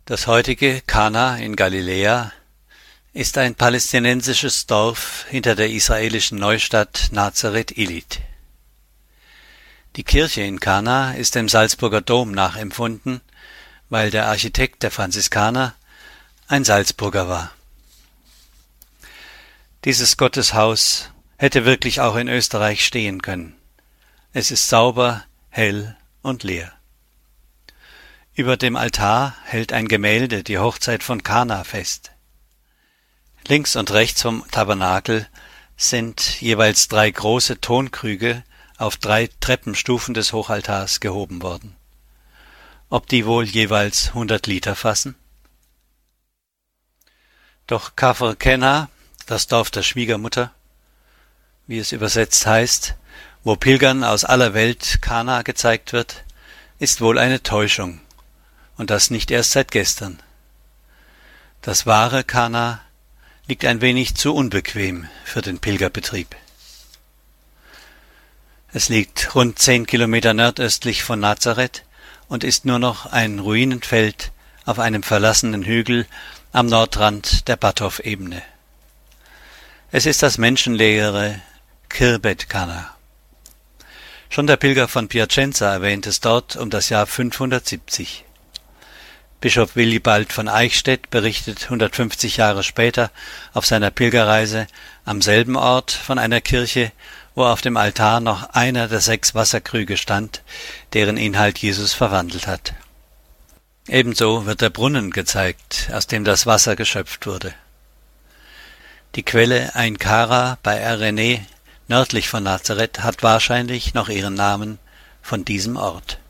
Das heutige Kana in Galiläa ist ein palästinensisches Dorf hinter der israelischen Neustadt Nazareth Illit. Die Kirche in Kana ist dem Salzburger Dom nachempfunden, weil der Architekt der Franziskaner ein Salzburger war. Dieses Gotteshaus hätte wirklich auch in Österreich stehen können. Es ist sauber, hell und leer. Über dem Altar hält ein Gemälde die Hochzeit von Kana fest. Links und rechts vom Tabernakel sind jeweils 3 große Tonkrüge auf 3 Treppenstufen des Hochaltars gehoben worden. Ob die wohl jeweils 100 Liter fassen? Doch Kafr Kena, das Dorf der Schwiegermutter, wie es übersetzt heißt, wo Pilgern aus aller Welt Kana gezeigt wird, ist wohl eine Täuschung, und das nicht erst seit gestern. Das wahre Kana liegt ein wenig zu unbequem für den Pilgerbetrieb. Es liegt rund 10 Kilometer nordöstlich von Nazareth und ist nur noch ein Ruinenfeld auf einem verlassenen Hügel am Nordrand der Bathof-Ebene. Es ist das menschenleere Khirbet Kana. Schon der Pilger von Piacenza erwähnt es dort um das Jahr 570. Bischof Willibald von Eichstätt berichtet 150 Jahre später auf seiner Pilgerreise am selben Ort von einer Kirche, wo auf dem Altar noch einer der 6 Wasserkrüge stand, deren Inhalt Jesus verwandelt hat. Ebenso wird der Brunnen gezeigt, aus dem das Wasser geschöpft wurde. Die Quelle Ein Kara bei Arene, nördlich von Nazareth, hat wahrscheinlich noch ihren Namen von diesem Ort.